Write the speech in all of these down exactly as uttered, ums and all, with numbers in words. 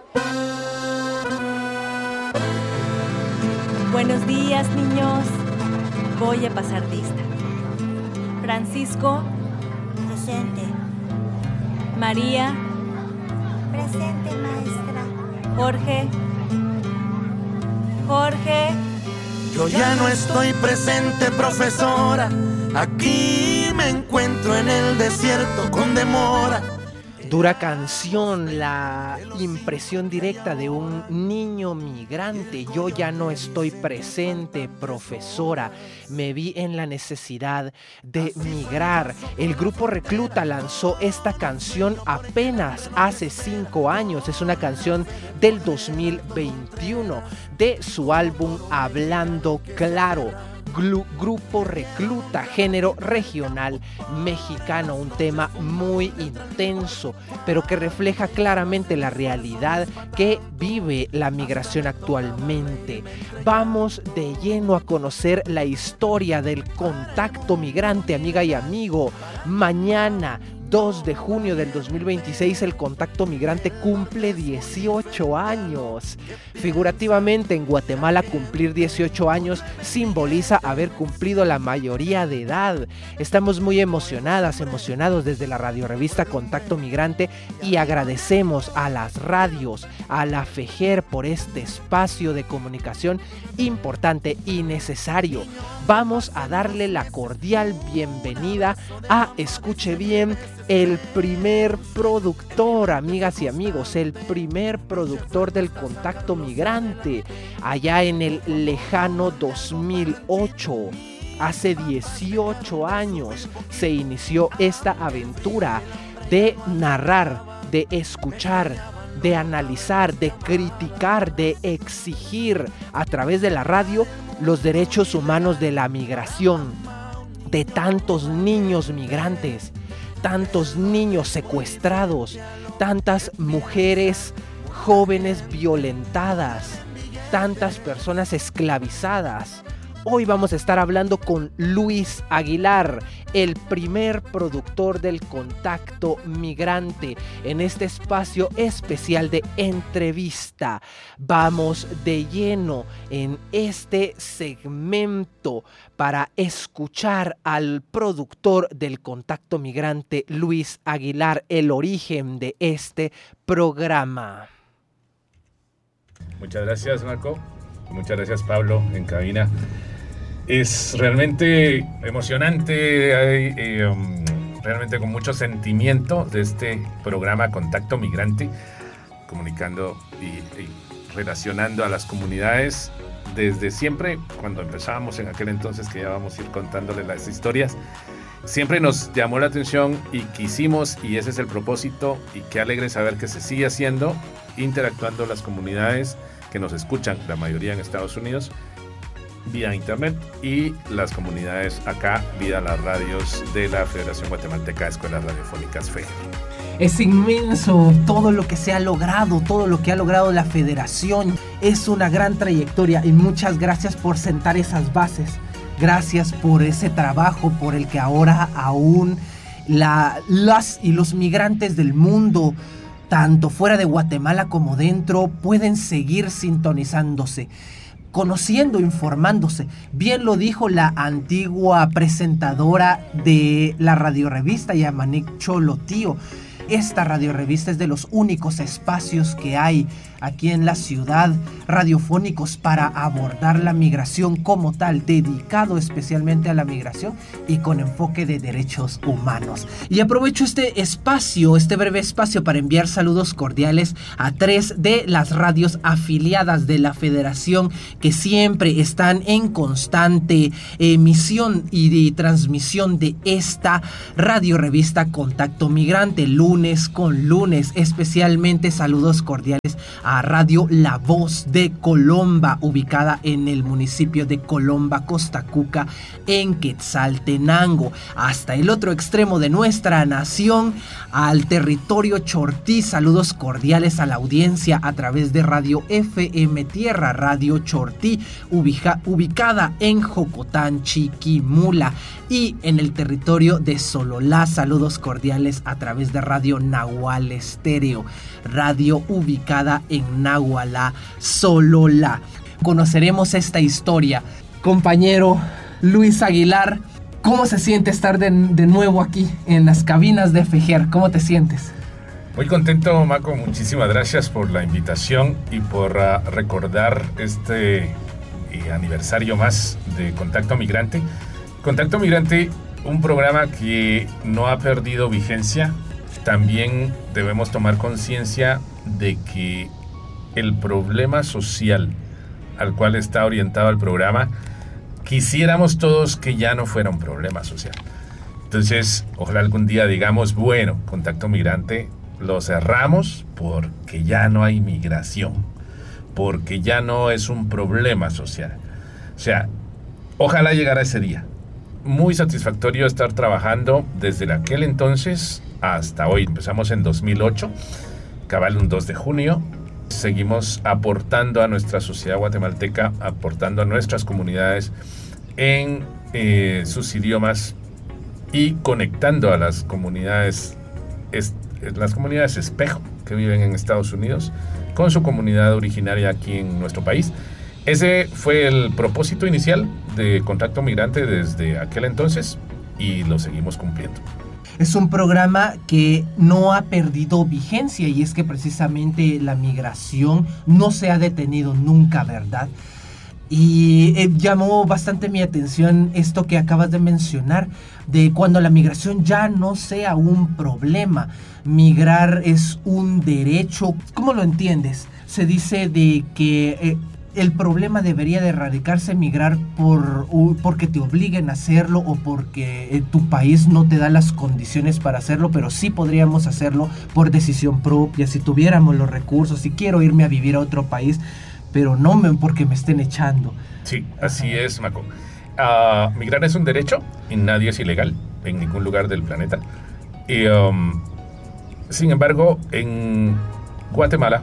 Buenos días, niños. Voy a pasar lista. Francisco. Presente. María. Presente, maestra. Jorge. Jorge. Yo ya no estoy presente, profesora. Aquí me encuentro en el desierto con demora. Dura canción, la impresión directa de un niño migrante. Yo ya no estoy presente, profesora. Me vi en la necesidad de migrar. El grupo Recluta lanzó esta canción apenas hace cinco años. Es una canción del dos mil veintiuno de su álbum Hablando Claro. Glu- Grupo Recluta, género regional mexicano, un tema muy intenso, pero que refleja claramente la realidad que vive la migración actualmente. Vamos de lleno a conocer la historia del contacto migrante, amiga y amigo. Mañana, dos de junio del dos mil veintiséis, el contacto migrante cumple dieciocho años. Figurativamente, en Guatemala, cumplir dieciocho años simboliza haber cumplido la mayoría de edad. Estamos muy emocionadas, emocionados desde la radiorevista Contacto Migrante y agradecemos a las radios, a la FEJER por este espacio de comunicación importante y necesario. Vamos a darle la cordial bienvenida a, escuche bien, el primer productor, amigas y amigos, el primer productor del contacto migrante, allá en el lejano dos mil ocho. Hace dieciocho años se inició esta aventura de narrar, de escuchar, de analizar, de criticar, de exigir a través de la radio los derechos humanos de la migración, de tantos niños migrantes, tantos niños secuestrados, tantas mujeres jóvenes violentadas, tantas personas esclavizadas. Hoy vamos a estar hablando con Luis Aguilar, el primer productor del Contacto Migrante, en este espacio especial de entrevista. Vamos de lleno en este segmento para escuchar al productor del Contacto Migrante, Luis Aguilar, el origen de este programa. Muchas gracias, Marco. Muchas gracias, Pablo, en cabina. Es realmente emocionante, hay, eh, um, realmente con mucho sentimiento de este programa Contacto Migrante, comunicando y, y relacionando a las comunidades desde siempre, cuando empezábamos en aquel entonces, que ya vamos a ir contándoles las historias. Siempre nos llamó la atención y quisimos, y ese es el propósito, y qué alegre saber que se sigue haciendo, interactuando las comunidades que nos escuchan, la mayoría en Estados Unidos, vía internet, y las comunidades acá vía las radios de la Federación Guatemalteca de Escuelas Radiofónicas, FEJER. Es inmenso todo lo que se ha logrado, todo lo que ha logrado la Federación. Es una gran trayectoria y muchas gracias por sentar esas bases. Gracias por ese trabajo por el que ahora aún la, las y los migrantes del mundo, tanto fuera de Guatemala como dentro, pueden seguir sintonizándose, conociendo, informándose. Bien lo dijo la antigua presentadora de la radiorevista, Yamanik Cholotío. Esta radiorevista es de los únicos espacios que hay aquí en la ciudad, radiofónicos para abordar la migración como tal, dedicado especialmente a la migración y con enfoque de derechos humanos. Y aprovecho este espacio, este breve espacio, para enviar saludos cordiales a tres de las radios afiliadas de la Federación que siempre están en constante emisión y de transmisión de esta radiorevista Contacto Migrante, lunes con lunes. Especialmente saludos cordiales a Radio La Voz de Colomba, ubicada en el municipio de Colomba, Costa Cuca, en Quetzaltenango. Hasta el otro extremo de nuestra nación, al territorio Chortí, saludos cordiales a la audiencia a través de Radio F M Tierra, Radio Chortí, ubica, ubicada en Jocotán, Chiquimula. Y en el territorio de Sololá, saludos cordiales a través de Radio Radio Nahual Estéreo, radio ubicada en Nahualá, Sololá. Conoceremos esta historia. Compañero Luis Aguilar, ¿cómo se siente estar de, de nuevo aquí en las cabinas de FEGER? ¿Cómo te sientes? Muy contento, Maco. Muchísimas gracias por la invitación y por uh, recordar este eh, aniversario más de Contacto Migrante. Contacto Migrante, un programa que no ha perdido vigencia. También debemos tomar conciencia de que el problema social al cual está orientado el programa, quisiéramos todos que ya no fuera un problema social. Entonces, ojalá algún día digamos, bueno, Contacto Migrante lo cerramos porque ya no hay migración, porque ya no es un problema social. O sea, ojalá llegara ese día. Muy satisfactorio estar trabajando desde aquel entonces hasta hoy. Empezamos en dos mil ocho, cabal un dos de junio. Seguimos aportando a nuestra sociedad guatemalteca, aportando a nuestras comunidades en eh, sus idiomas y conectando a las comunidades est- las comunidades espejo que viven en Estados Unidos con su comunidad originaria aquí en nuestro país. Ese fue el propósito inicial de Contacto Migrante desde aquel entonces y lo seguimos cumpliendo. Es un programa que no ha perdido vigencia y es que precisamente la migración no se ha detenido nunca, ¿verdad? Y eh, llamó bastante mi atención esto que acabas de mencionar, de cuando la migración ya no sea un problema. Migrar es un derecho. ¿Cómo lo entiendes? Se dice de que eh, el problema debería de erradicarse migrar por, uh, porque te obliguen a hacerlo o porque eh, tu país no te da las condiciones para hacerlo, pero sí podríamos hacerlo por decisión propia, si tuviéramos los recursos, si quiero irme a vivir a otro país, pero no me, porque me estén echando. Sí, así Ajá. es, Maco. Uh, migrar es un derecho y nadie es ilegal en ningún lugar del planeta. Y, um, sin embargo, en Guatemala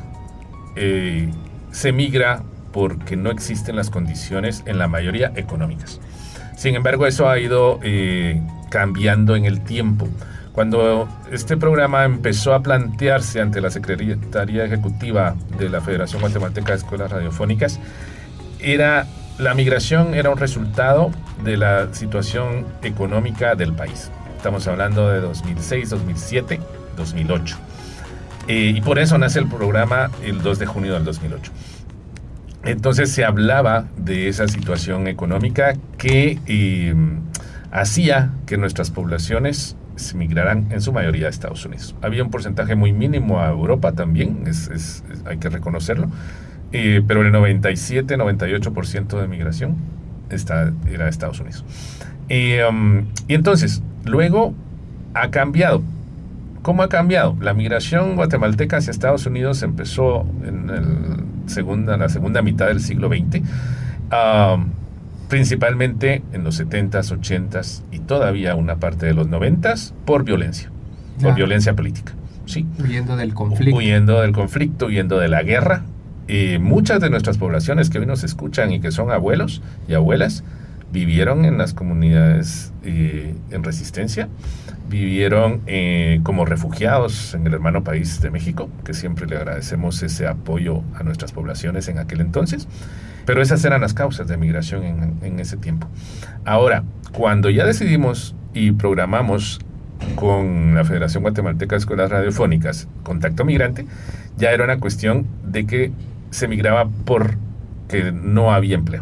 eh, se migra porque no existen las condiciones, en la mayoría, económicas. Sin embargo, eso ha ido eh, cambiando en el tiempo. Cuando este programa empezó a plantearse ante la Secretaría Ejecutiva de la Federación Guatemalteca de Escuelas Radiofónicas, era, la migración era un resultado de la situación económica del país. Estamos hablando de dos mil seis, dos mil siete, dos mil ocho. Eh, y por eso nace el programa el dos de junio del dos mil ocho. Entonces se hablaba de esa situación económica que eh, hacía que nuestras poblaciones se migraran en su mayoría a Estados Unidos. Había un porcentaje muy mínimo a Europa también, es, es, es, hay que reconocerlo, eh, pero el noventa y siete, noventa y ocho por ciento de migración está, era a Estados Unidos. Eh, um, y entonces, luego ha cambiado. ¿Cómo ha cambiado? La migración guatemalteca hacia Estados Unidos empezó en el segunda, la segunda mitad del siglo veinte, uh, principalmente en los setentas, ochentas y todavía una parte de los noventas, por violencia, ya. por violencia política. ¿Sí? Huyendo del conflicto. Huyendo del conflicto, huyendo de la guerra. Y muchas de nuestras poblaciones que hoy nos escuchan y que son abuelos y abuelas, vivieron en las comunidades eh, en resistencia, vivieron eh, como refugiados en el hermano país de México, que siempre le agradecemos ese apoyo a nuestras poblaciones en aquel entonces, pero esas eran las causas de migración en, en ese tiempo. Ahora, cuando ya decidimos y programamos con la Federación Guatemalteca de Escuelas Radiofónicas Contacto Migrante, ya era una cuestión de que se migraba porque no había empleo,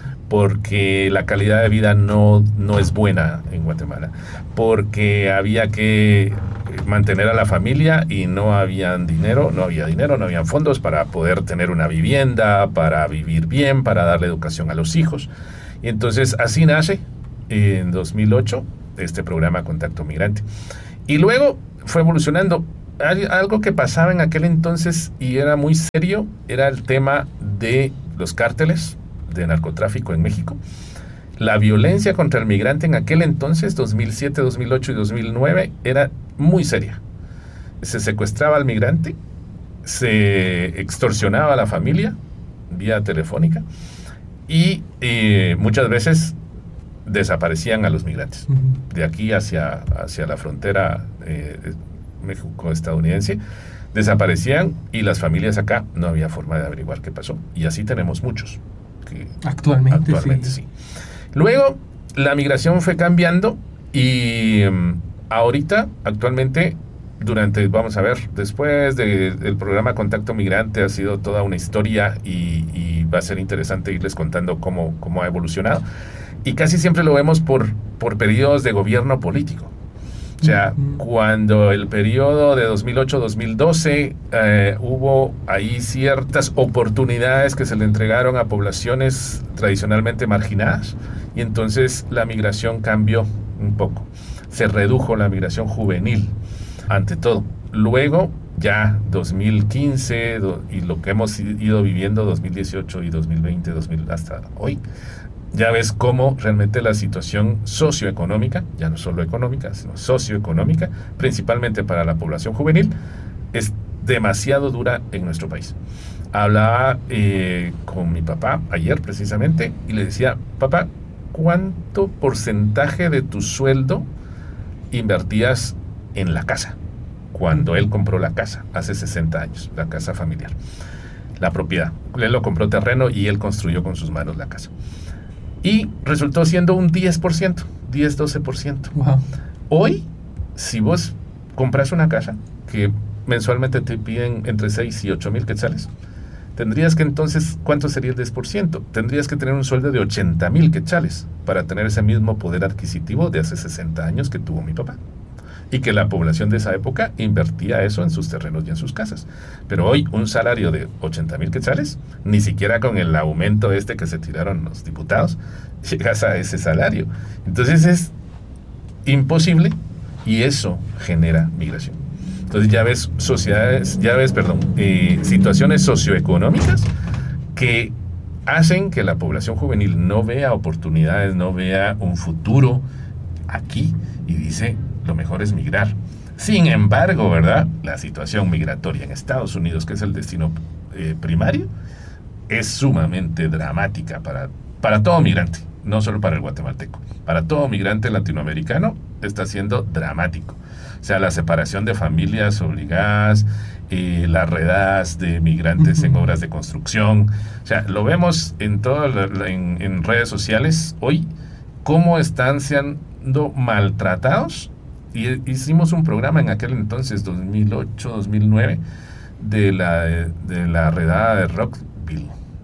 porque la calidad de vida no, no es buena en Guatemala, porque había que mantener a la familia y no había dinero, no había dinero, no habían fondos para poder tener una vivienda, para vivir bien, para darle educación a los hijos. Y entonces así nace en dos mil ocho este programa Contacto Migrante. Y luego fue evolucionando. Algo que pasaba en aquel entonces y era muy serio era el tema de los cárteles de narcotráfico en México. La violencia contra el migrante en aquel entonces, dos mil siete, dos mil ocho y dos mil nueve, era muy seria. Se secuestraba al migrante, se extorsionaba a la familia vía telefónica y eh, muchas veces desaparecían a los migrantes. Uh-huh. De aquí hacia, hacia la frontera eh, México estadounidense, desaparecían y las familias acá no había forma de averiguar qué pasó. Y así tenemos muchos. Que actualmente, actualmente sí. sí. Luego, la migración fue cambiando y um, ahorita, actualmente, durante, vamos a ver, después de, del programa Contacto Migrante ha sido toda una historia y, y va a ser interesante irles contando cómo, cómo ha evolucionado. Y casi siempre lo vemos por, por periodos de gobierno político. O sea, uh-huh. cuando el periodo de dos mil ocho a dos mil doce eh, hubo ahí ciertas oportunidades que se le entregaron a poblaciones tradicionalmente marginadas y entonces la migración cambió un poco. Se redujo la migración juvenil, ante todo. Luego, ya dos mil quince do, y lo que hemos ido viviendo dos mil dieciocho y dos mil veinte, dos mil hasta hoy, ya ves cómo realmente la situación socioeconómica, ya no solo económica, sino socioeconómica, principalmente para la población juvenil, es demasiado dura en nuestro país. Hablaba eh, con mi papá ayer precisamente y le decía, papá, ¿cuánto porcentaje de tu sueldo invertías en la casa? Cuando él compró la casa, hace sesenta años, la casa familiar, la propiedad. Él lo compró terreno y él construyó con sus manos la casa. Y resultó siendo un diez por ciento, diez, doce por ciento. Wow. Hoy, si vos compras una casa que mensualmente te piden entre seis y ocho mil quetzales, tendrías que entonces, ¿cuánto sería el diez por ciento? Tendrías que tener un sueldo de ochenta mil quetzales para tener ese mismo poder adquisitivo de hace sesenta años que tuvo mi papá. Y que la población de esa época invertía eso en sus terrenos y en sus casas. Pero hoy un salario de ochenta mil quetzales, ni siquiera con el aumento este que se tiraron los diputados, llegas a ese salario. Entonces es imposible y eso genera migración. Entonces ya ves sociedades, ya ves, perdón, eh, situaciones socioeconómicas que hacen que la población juvenil no vea oportunidades, no vea un futuro aquí y dice, lo mejor es migrar. Sin embargo, ¿verdad? La situación migratoria en Estados Unidos, que es el destino eh, primario, es sumamente dramática para, para todo migrante, no solo para el guatemalteco. Para todo migrante latinoamericano está siendo dramático. O sea, la separación de familias obligadas, eh, las redadas de migrantes uh-huh. en obras de construcción. O sea, lo vemos en, todo la, en, en redes sociales hoy, cómo están siendo maltratados. Y hicimos un programa en aquel entonces, dos mil ocho, dos mil nueve, de la, de la redada de Rockville.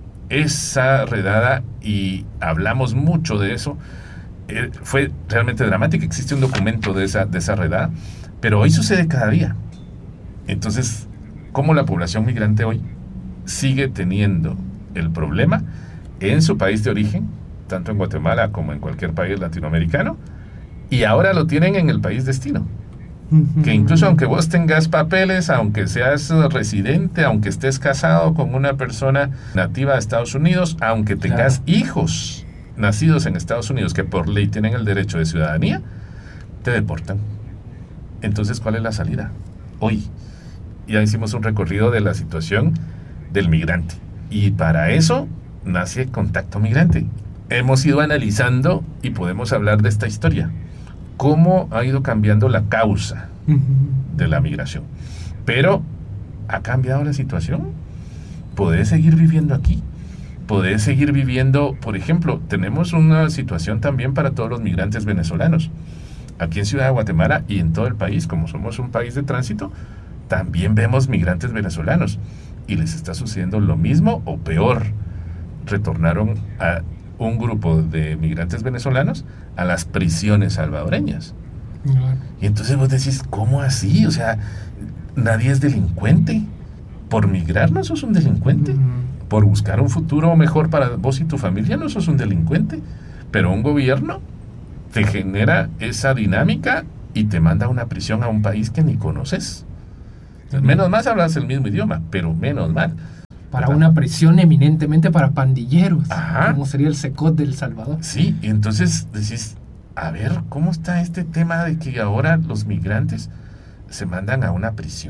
Esa redada, y hablamos mucho de eso, eh, fue realmente dramática. Existe un documento de esa, de esa redada, pero hoy sucede cada día. Entonces, ¿cómo la población migrante hoy sigue teniendo el problema en su país de origen, tanto en Guatemala como en cualquier país latinoamericano? Y ahora lo tienen en el país destino. Que incluso aunque vos tengas papeles, aunque seas residente, aunque estés casado con una persona nativa de Estados Unidos, aunque tengas claro. hijos nacidos en Estados Unidos que por ley tienen el derecho de ciudadanía, te deportan. Entonces, ¿cuál es la salida? Hoy ya hicimos un recorrido de la situación del migrante. Y para eso nace Contacto Migrante. Hemos ido analizando y podemos hablar de esta historia. Cómo ha ido cambiando la causa de la migración. Pero, ¿ha cambiado la situación? ¿Podés seguir viviendo aquí? ¿Podés seguir viviendo, por ejemplo, tenemos una situación también para todos los migrantes venezolanos? Aquí en Ciudad de Guatemala y en todo el país, como somos un país de tránsito, también vemos migrantes venezolanos. Y les está sucediendo lo mismo o peor. Retornaron a un grupo de migrantes venezolanos a las prisiones salvadoreñas. Claro. Y entonces vos decís, ¿cómo así? O sea, nadie es delincuente. Por migrar no sos un delincuente. Uh-huh. Por buscar un futuro mejor para vos y tu familia no sos un delincuente. Pero un gobierno te genera esa dinámica y te manda a una prisión a un país que ni conoces. Uh-huh. Menos mal hablas el mismo idioma, pero menos mal. Para ¿verdad? Una prisión eminentemente para pandilleros. Ajá. Como sería el SECOT de El Salvador. Sí, y entonces decís, a ver, ¿cómo está este tema de que ahora los migrantes se mandan a una prisión?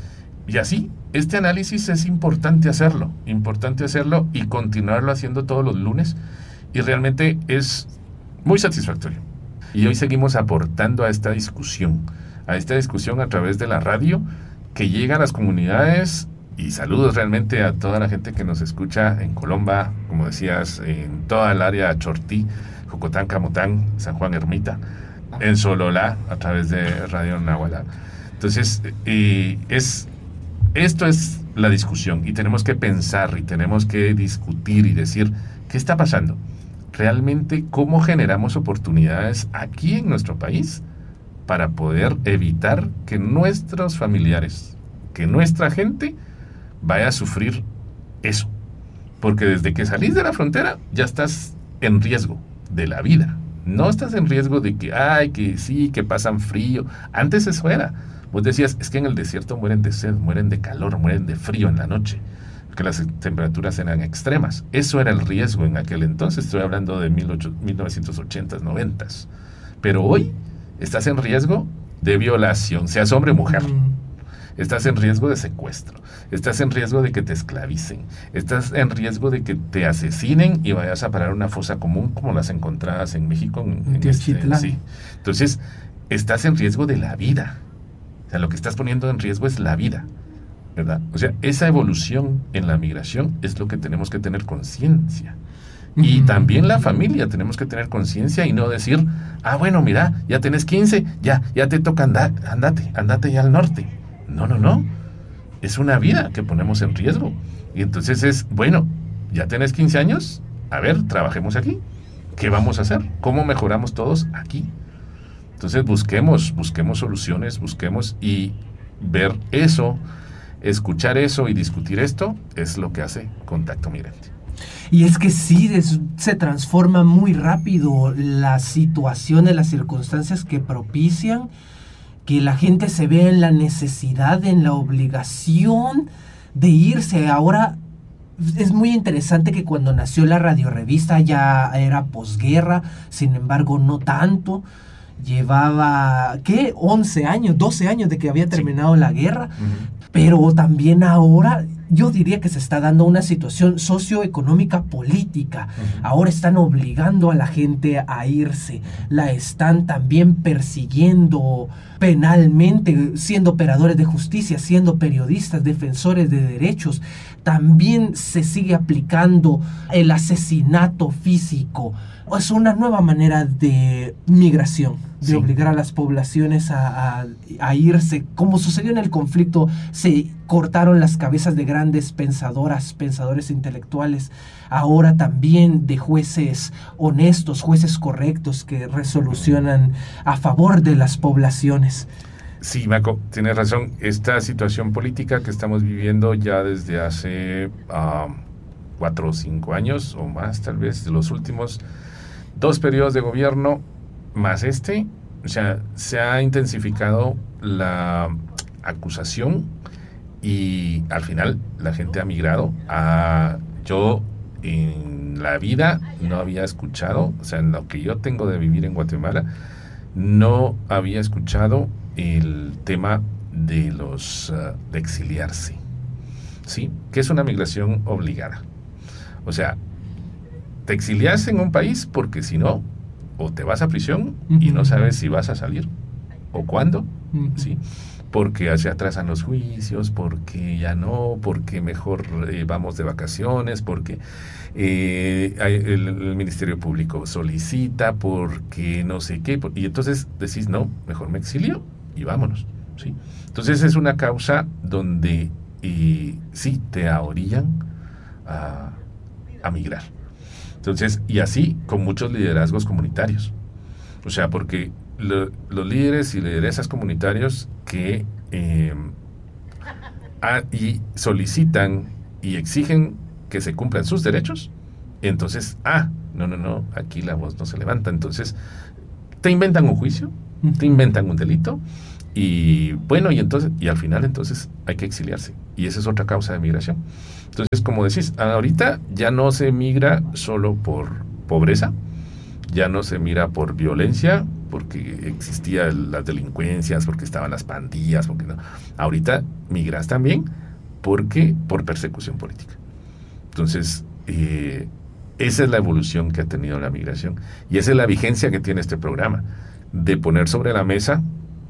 Y así, este análisis es importante hacerlo, importante hacerlo y continuarlo haciendo todos los lunes. Y realmente es muy satisfactorio. Y hoy seguimos aportando a esta discusión, a esta discusión a través de la radio, que llega a las comunidades. Y saludos realmente a toda la gente que nos escucha en Colomba, como decías, en toda el área Chortí, Jocotán, Camotán, San Juan Ermita, en Sololá, a través de Radio Nahualá. Entonces, eh, es, esto es la discusión, y tenemos que pensar, y tenemos que discutir y decir, ¿qué está pasando? Realmente, ¿cómo generamos oportunidades aquí en nuestro país para poder evitar que nuestros familiares, que nuestra gente vaya a sufrir eso? Porque desde que salís de la frontera ya estás en riesgo de la vida. No estás en riesgo de que, ay, que sí, que pasan frío. Antes eso era. Vos decías, es que en el desierto mueren de sed, mueren de calor, mueren de frío en la noche, que las temperaturas eran extremas. Eso era el riesgo en aquel entonces. Estoy hablando de mil novecientos ochentas, noventas. Pero hoy estás en riesgo de violación, seas hombre o mujer. Estás en riesgo de secuestro. Estás en riesgo de que te esclavicen. Estás en riesgo de que te asesinen y vayas a parar a una fosa común como las encontradas en México. En, en este, sí. Entonces, estás en riesgo de la vida. O sea, lo que estás poniendo en riesgo es la vida, ¿verdad? O sea, esa evolución en la migración es lo que tenemos que tener conciencia. Y también la familia tenemos que tener conciencia y no decir, ah, bueno, mira, ya tenés quince, ya, ya te toca andar, andate, andate ya al norte. No, no, no. Es una vida que ponemos en riesgo. Y entonces es, bueno, ya tenés quince años, a ver, trabajemos aquí. ¿Qué vamos a hacer? ¿Cómo mejoramos todos aquí? Entonces busquemos, busquemos soluciones, busquemos, y ver eso, escuchar eso y discutir esto es lo que hace Contacto Migrante. Y es que sí, es, se transforma muy rápido las situaciones, las circunstancias que propician que la gente se vea en la necesidad, en la obligación de irse. Ahora es muy interesante que cuando nació la radiorevista ya era posguerra, sin embargo no tanto. Llevaba, ¿qué? once años, doce años de que había terminado sí. la guerra. Uh-huh. Pero también ahora yo diría que se está dando una situación socioeconómica política. Uh-huh. Ahora están obligando a la gente a irse. La están también persiguiendo penalmente, siendo operadores de justicia, siendo periodistas, defensores de derechos. También se sigue aplicando el asesinato físico. Es una nueva manera de migración, de sí. obligar a las poblaciones a, a, a irse. Como sucedió en el conflicto, se cortaron las cabezas de grandes pensadoras, pensadores intelectuales. Ahora también de jueces honestos, jueces correctos que resolucionan a favor de las poblaciones. Sí, Maco, tienes razón. Esta situación política que estamos viviendo ya desde hace uh, cuatro o cinco años o más, tal vez, de los últimos dos periodos de gobierno, más este, o sea, se ha intensificado la acusación y al final la gente ha migrado. A, yo en la vida no había escuchado, o sea, en lo que yo tengo de vivir en Guatemala, no había escuchado el tema de los uh, de exiliarse, ¿sí? Que es una migración obligada. O sea, te exilias en un país porque si no, o te vas a prisión uh-huh. y no sabes si vas a salir o cuándo, uh-huh. ¿sí? Porque se atrasan los juicios, porque ya no, porque mejor eh, vamos de vacaciones, porque eh, hay, el, el Ministerio Público solicita, porque no sé qué, y entonces decís, no, mejor me exilio y vámonos, ¿sí? Entonces es una causa donde eh, sí te ahorillan a, a migrar. Entonces, y así con muchos liderazgos comunitarios. O sea, porque lo, los líderes y lideresas comunitarios que eh, a, y solicitan y exigen que se cumplan sus derechos, entonces, ah, no, no, no, aquí la voz no se levanta. Entonces, te inventan un juicio, te inventan un delito, y bueno, y entonces, y al final entonces hay que exiliarse. Y esa es otra causa de migración. Entonces, como decís, ahorita ya no se migra solo por pobreza, ya no se migra por violencia, porque existían las delincuencias, porque estaban las pandillas, porque no. Ahorita migras también porque por persecución política. Entonces, eh, esa es la evolución que ha tenido la migración, y esa es la vigencia que tiene este programa, de poner sobre la mesa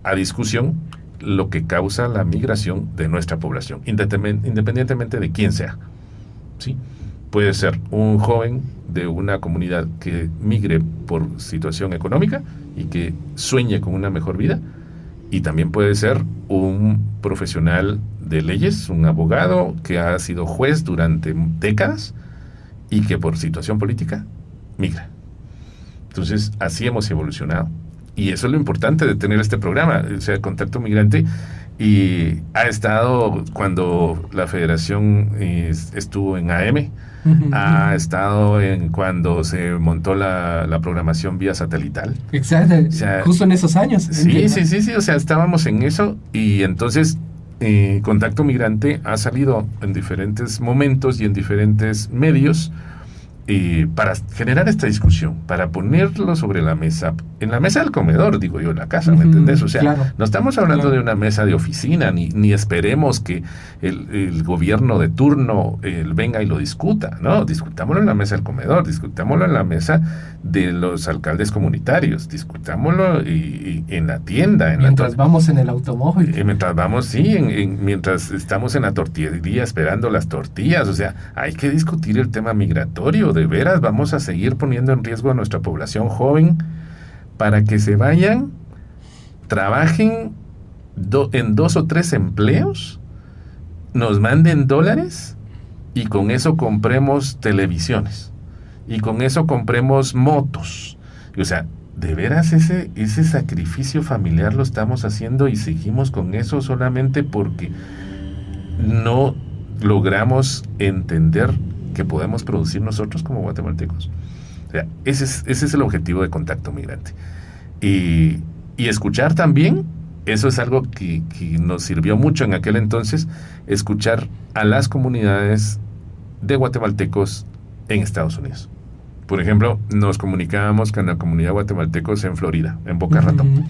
a discusión lo que causa la migración de nuestra población, independientemente de quién sea, ¿sí? Puede ser un joven de una comunidad que migre por situación económica y que sueñe con una mejor vida, y también puede ser un profesional de leyes, un abogado que ha sido juez durante décadas y que por situación política migra. Entonces, así hemos evolucionado. Y eso es lo importante de tener este programa, o sea, Contacto Migrante, y ha estado cuando la federación eh, estuvo en A M, uh-huh. ha estado en cuando se montó la, la programación vía satelital. Exacto, o sea, justo en esos años. Sí, entiendo. sí, sí, sí, o sea, estábamos en eso, y entonces eh, Contacto Migrante ha salido en diferentes momentos y en diferentes medios, y para generar esta discusión, para ponerlo sobre la mesa, en la mesa del comedor, digo yo, en la casa, ¿me uh-huh, entendés? O sea, claro, no estamos hablando claro. de una mesa de oficina, ni, ni esperemos que el, el gobierno de turno eh, venga y lo discuta, ¿no? Discutámoslo en la mesa del comedor, discutámoslo en la mesa de los alcaldes comunitarios, discutámoslo y, y en la tienda. En mientras la vamos en el automóvil. Eh, mientras vamos, sí, en, en, mientras estamos en la tortillería esperando las tortillas, o sea, hay que discutir el tema migratorio. De veras vamos a seguir poniendo en riesgo a nuestra población joven para que se vayan, trabajen do, en dos o tres empleos, nos manden dólares y con eso compremos televisiones y con eso compremos motos. O sea, de veras ese, ese sacrificio familiar lo estamos haciendo y seguimos con eso solamente porque no logramos entender que podemos producir nosotros como guatemaltecos. O sea, ese es, ese es el objetivo de Contacto Migrante. Y, y escuchar también, eso es algo que, que nos sirvió mucho en aquel entonces, escuchar a las comunidades de guatemaltecos en Estados Unidos. Por ejemplo, nos comunicábamos con la comunidad de guatemaltecos en Florida, en Boca uh-huh. Ratón.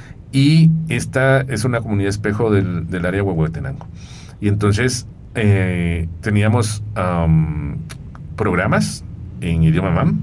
Y esta es una comunidad espejo del, del área de Huehuetenango. Y entonces Eh, teníamos um, programas en idioma mam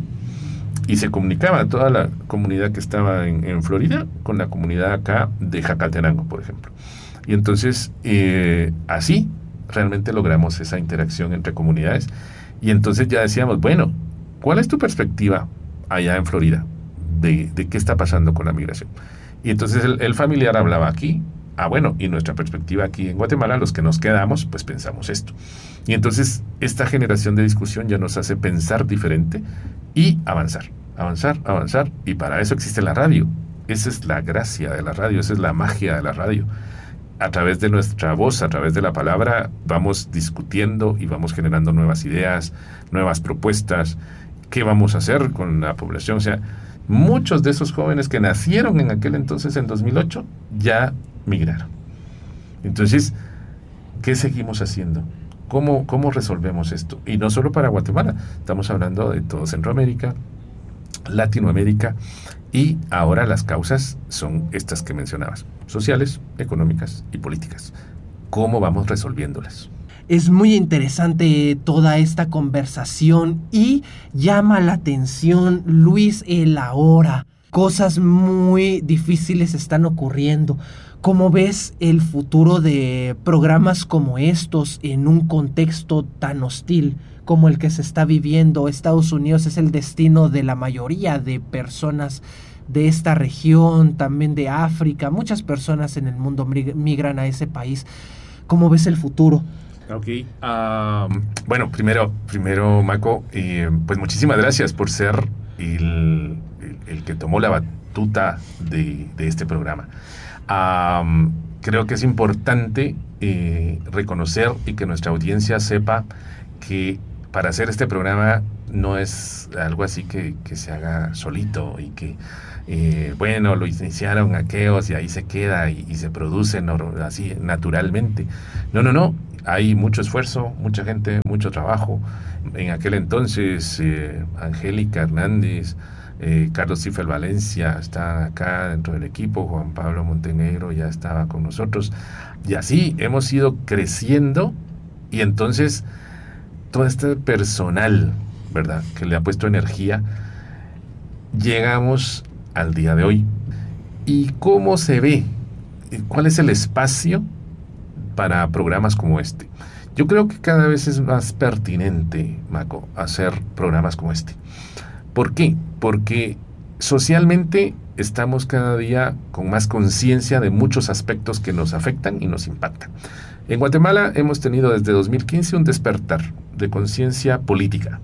y se comunicaba toda la comunidad que estaba en, en Florida con la comunidad acá de Jacaltenango, por ejemplo. Y entonces eh, así realmente logramos esa interacción entre comunidades, y entonces ya decíamos, bueno, ¿cuál es tu perspectiva allá en Florida de, de qué está pasando con la migración? Y entonces el, el familiar hablaba aquí. Ah, bueno, y nuestra perspectiva aquí en Guatemala, los que nos quedamos, pues pensamos esto. Y entonces esta generación de discusión ya nos hace pensar diferente y avanzar, avanzar, avanzar. Y para eso existe la radio. Esa es la gracia de la radio, esa es la magia de la radio. A través de nuestra voz, a través de la palabra, vamos discutiendo y vamos generando nuevas ideas, nuevas propuestas. ¿Qué vamos a hacer con la población? O sea, muchos de esos jóvenes que nacieron en aquel entonces, en dos mil ocho, ya migraron. Entonces, ¿qué seguimos haciendo? ¿Cómo, cómo resolvemos esto? Y no solo para Guatemala, estamos hablando de todo Centroamérica, Latinoamérica, y ahora las causas son estas que mencionabas, sociales, económicas y políticas. ¿Cómo vamos resolviéndolas? Es muy interesante toda esta conversación y llama la atención, Luis, el ahora. Cosas muy difíciles están ocurriendo. ¿Cómo ves el futuro de programas como estos en un contexto tan hostil como el que se está viviendo? Estados Unidos es el destino de la mayoría de personas de esta región, también de África. Muchas personas en el mundo migran a ese país. ¿Cómo ves el futuro? Ok, um, bueno, primero, primero Maco, eh, pues muchísimas gracias por ser el, el, el que tomó la batuta de, de este programa. Um, creo que es importante eh, reconocer y que nuestra audiencia sepa que para hacer este programa no es algo así que, que se haga solito y que, eh, bueno, lo iniciaron aquellos y ahí se queda y, y se produce no, así naturalmente. No, no, no. Hay mucho esfuerzo, mucha gente, mucho trabajo. En aquel entonces, eh, Angélica Hernández, eh, Carlos Cifel Valencia está acá dentro del equipo, Juan Pablo Montenegro ya estaba con nosotros. Y así hemos ido creciendo, y entonces todo este personal, ¿verdad?, que le ha puesto energía, llegamos al día de hoy. ¿Y cómo se ve ¿cuál es el espacio para programas como este? Yo creo que cada vez es más pertinente, Maco, hacer programas como este. ¿Por qué? Porque socialmente estamos cada día con más conciencia de muchos aspectos que nos afectan y nos impactan. En Guatemala hemos tenido desde dos mil quince un despertar de conciencia política.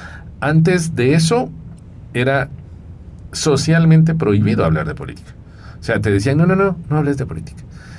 Antes de eso era socialmente prohibido hablar de política. O sea, te decían, no, no, no, no hables de política.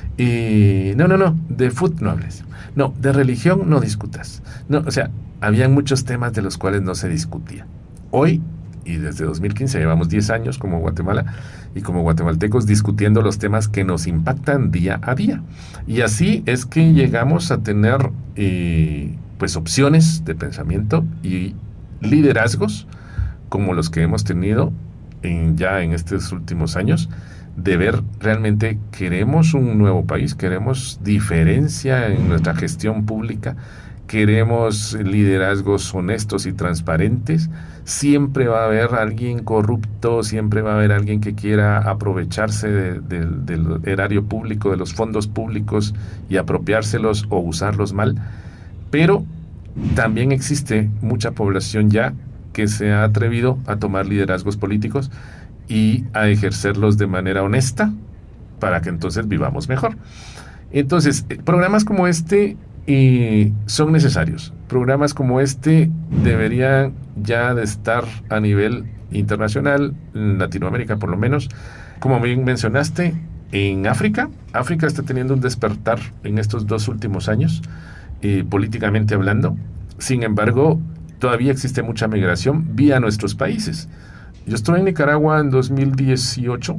Y no, no, no, de fútbol no hables. No, de religión no discutas. No, o sea, habían muchos temas de los cuales no se discutía. Hoy, y desde dos mil quince, llevamos diez años como Guatemala y como guatemaltecos discutiendo los temas que nos impactan día a día. Y así es que llegamos a tener eh, pues opciones de pensamiento y liderazgos como los que hemos tenido en, ya en estos últimos años, de ver realmente queremos un nuevo país, queremos diferencia en nuestra gestión pública, queremos liderazgos honestos y transparentes. Siempre va a haber alguien corrupto, siempre va a haber alguien que quiera aprovecharse de, de, del erario público, de los fondos públicos y apropiárselos o usarlos mal, pero también existe mucha población ya que se ha atrevido a tomar liderazgos políticos y a ejercerlos de manera honesta para que entonces vivamos mejor. Entonces, programas como este eh, son necesarios. Programas como este deberían ya de estar a nivel internacional, en Latinoamérica por lo menos. Como bien mencionaste, en África, África está teniendo un despertar en estos dos últimos años, eh, políticamente hablando. Sin embargo, todavía existe mucha migración vía nuestros países. Yo estuve en Nicaragua en dos mil dieciocho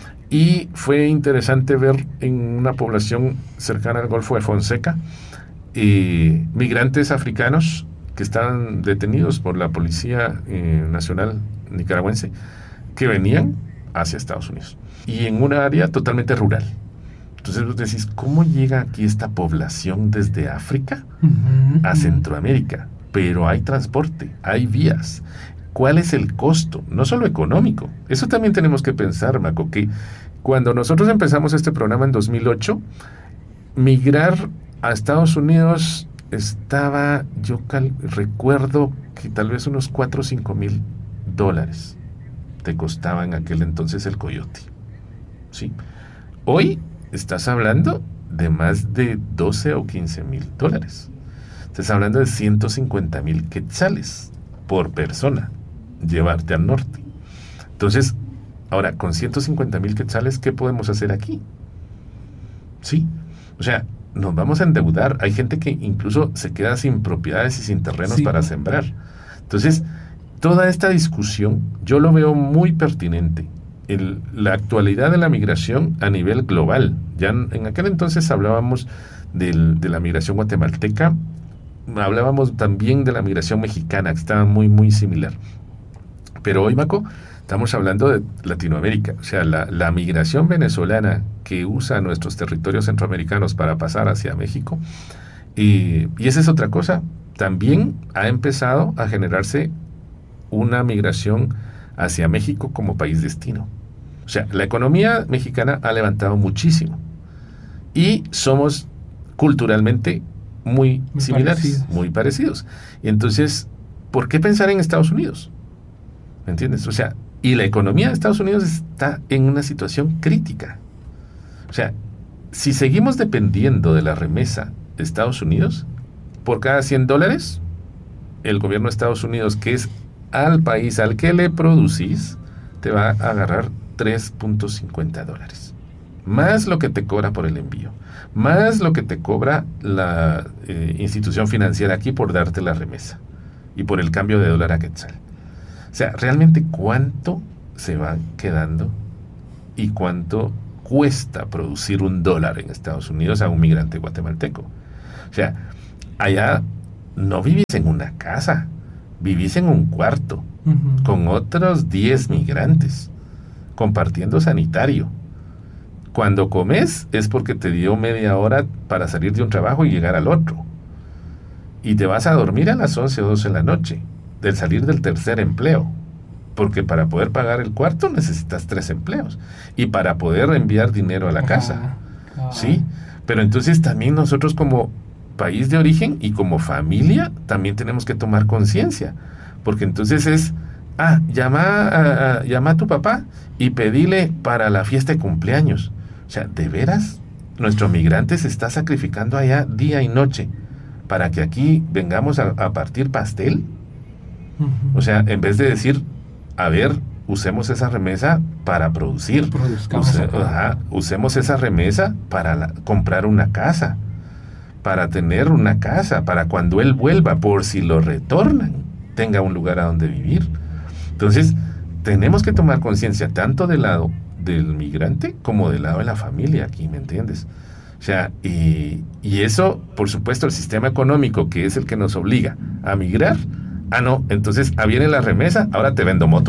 y fue interesante ver en una población cercana al Golfo de Fonseca eh, migrantes africanos que estaban detenidos por la Policía eh, Nacional Nicaragüense que venían hacia Estados Unidos y en una área totalmente rural. Entonces vos decís, ¿cómo llega aquí esta población desde África uh-huh. a Centroamérica? Pero hay transporte, hay vías. ¿Cuál es el costo? No solo económico. Eso también tenemos que pensar, Maco, que cuando nosotros empezamos este programa en dos mil ocho, migrar a Estados Unidos estaba, yo cal- recuerdo que tal vez unos cuatro o cinco mil dólares te costaba en aquel entonces el coyote. ¿Sí? Hoy estás hablando de más de doce o quince mil dólares. Estás hablando de ciento cincuenta mil quetzales por persona, llevarte al norte. Entonces, ahora, con ciento cincuenta mil quetzales, ¿qué podemos hacer aquí? Sí, o sea, nos vamos a endeudar. Hay gente que incluso se queda sin propiedades y sin terrenos sí. para sembrar. Entonces, toda esta discusión, yo lo veo muy pertinente. El, la actualidad de la migración a nivel global. Ya en, en aquel entonces hablábamos del, de la migración guatemalteca, hablábamos también de la migración mexicana, que estaba muy, muy similar. Pero hoy, Maco, estamos hablando de Latinoamérica. O sea, la, la migración venezolana que usa nuestros territorios centroamericanos para pasar hacia México. Y, y esa es otra cosa. También ha empezado a generarse una migración hacia México como país destino. O sea, la economía mexicana ha levantado muchísimo. Y somos culturalmente muy, muy similares, parecidos. muy parecidos. Y entonces, ¿por qué pensar en Estados Unidos? ¿Me entiendes? O sea, y la economía de Estados Unidos está en una situación crítica. O sea, si seguimos dependiendo de la remesa de Estados Unidos, por cada cien dólares, el gobierno de Estados Unidos, que es al país al que le producís, te va a agarrar tres punto cincuenta dólares. Más lo que te cobra por el envío. Más lo que te cobra la eh, institución financiera aquí por darte la remesa. Y por el cambio de dólar a quetzal. O sea, realmente cuánto se va quedando y cuánto cuesta producir un dólar en Estados Unidos a un migrante guatemalteco. O sea, allá no vivís en una casa, vivís en un cuarto uh-huh. con otros diez migrantes, compartiendo sanitario. Cuando comes es porque te dio media hora para salir de un trabajo y llegar al otro. Y te vas a dormir a las once o doce de la noche, del salir del tercer empleo. Porque para poder pagar el cuarto necesitas tres empleos. Y para poder enviar dinero a la casa. Ah. ¿sí? Pero entonces también nosotros como país de origen y como familia también tenemos que tomar conciencia, porque entonces es, ah, llama a, a, llama a tu papá y pedile para la fiesta de cumpleaños. O sea, ¿de veras? Nuestro migrante se está sacrificando allá día y noche para que aquí vengamos a, a partir pastel. Uh-huh. O sea, en vez de decir, a ver, usemos esa remesa para producir. Use, ajá, usemos esa remesa para la, comprar una casa, para tener una casa, para cuando él vuelva, por si lo retornan, tenga un lugar a donde vivir. Entonces, tenemos que tomar conciencia tanto del lado del migrante como del lado de la familia aquí, ¿me entiendes? O sea, y, y eso, por supuesto, el sistema económico, que es el que nos obliga a migrar, ah, no, entonces, ah, viene la remesa, ahora te vendo moto.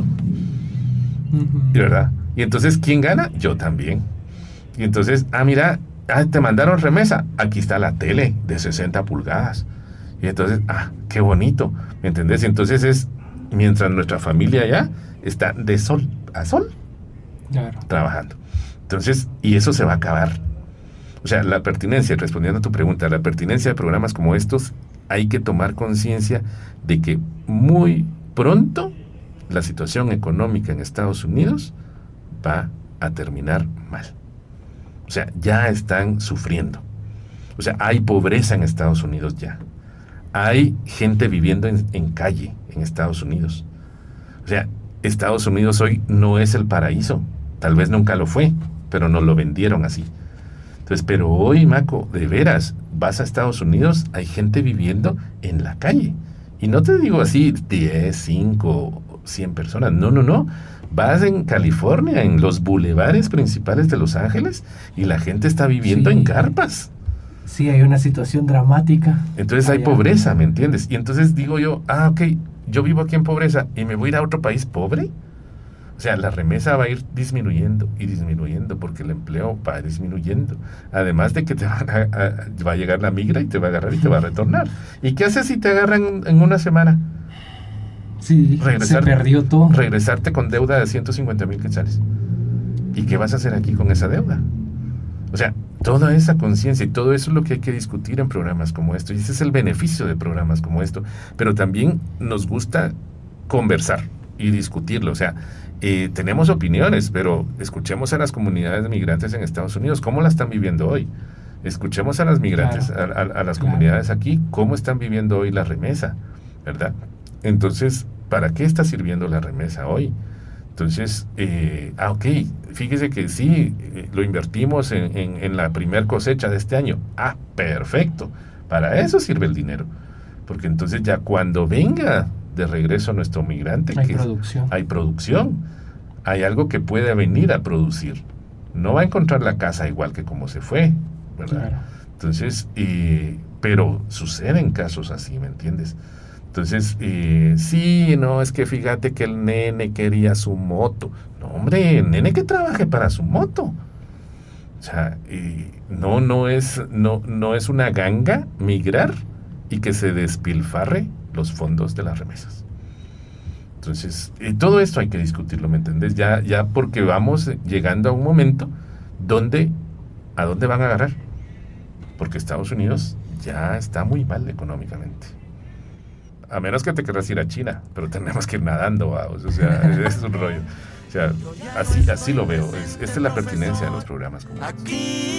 Uh-huh. ¿Verdad? Y entonces, ¿quién gana? Yo también. Y entonces, ah, mira, ah, te mandaron remesa, aquí está la tele de sesenta pulgadas. Y entonces, ah, qué bonito, ¿me entendés? Y entonces es, mientras nuestra familia allá está de sol a sol, claro, trabajando. Entonces, y eso se va a acabar. O sea, la pertinencia, respondiendo a tu pregunta, la pertinencia de programas como estos, hay que tomar conciencia de que muy pronto la situación económica en Estados Unidos va a terminar mal. O sea, ya están sufriendo. O sea, hay pobreza en Estados Unidos ya. Hay gente viviendo en, en calle en Estados Unidos. O sea, Estados Unidos hoy no es el paraíso. Tal vez nunca lo fue, pero nos lo vendieron así. Entonces, pero hoy, Maco, de veras, vas a Estados Unidos, hay gente viviendo en la calle. Y no te digo así diez, cinco, cien personas. No, no, no. Vas en California, en los bulevares principales de Los Ángeles, y la gente está viviendo sí. en carpas. Sí, hay una situación dramática. Entonces hay pobreza, ¿me entiendes? Y entonces digo yo, ah, ok, yo vivo aquí en pobreza y me voy a ir a otro país pobre. O sea, la remesa va a ir disminuyendo y disminuyendo porque el empleo va disminuyendo. Además de que te van a, a, va a llegar la migra y te va a agarrar y te va a retornar. ¿Y qué haces si te agarran en una semana? Sí, se perdió todo. Regresarte con deuda de ciento cincuenta mil quetzales. ¿Y qué vas a hacer aquí con esa deuda? O sea, toda esa conciencia y todo eso es lo que hay que discutir en programas como esto. Y ese es el beneficio de programas como esto. Pero también nos gusta conversar y discutirlo. O sea, eh, tenemos opiniones, pero escuchemos a las comunidades migrantes en Estados Unidos, cómo la están viviendo hoy. Escuchemos a las migrantes, claro, a, a, a las claro. comunidades aquí, cómo están viviendo hoy la remesa, ¿verdad? Entonces, ¿para qué está sirviendo la remesa hoy? Entonces, eh, ah, ok, fíjese que sí, eh, lo invertimos en, en, en la primer cosecha de este año. Ah, perfecto, para eso sirve el dinero. Porque entonces ya cuando venga de regreso nuestro migrante, hay que producción. Es, hay producción, hay algo que puede venir a producir. No va a encontrar la casa igual que como se fue, ¿verdad? Claro. Entonces, eh, pero suceden casos así, ¿me entiendes? Entonces, eh, sí, no, es que fíjate que el nene quería su moto. No, hombre, el nene que trabaje para su moto. O sea, eh, no, no es, no, no es una ganga migrar y que se despilfarre los fondos de las remesas. Entonces, eh, todo esto hay que discutirlo, ¿me entendés? Ya, ya porque vamos llegando a un momento donde, ¿a dónde van a agarrar? Porque Estados Unidos ya está muy mal económicamente. A menos que te quieras ir a China, pero tenemos que ir nadando, vamos. O sea, ese es un rollo. O sea, así, así lo veo. Es, esta es la pertinencia de los programas como estos.